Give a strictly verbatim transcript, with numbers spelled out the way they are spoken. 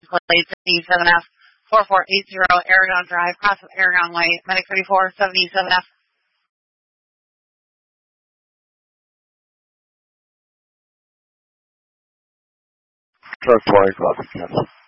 plate seventy-seven F, four four eight zero Aragon Drive, cross of Aragon Way, Medic thirty-four, seventy-seven F. Truck twenty, copy, yes.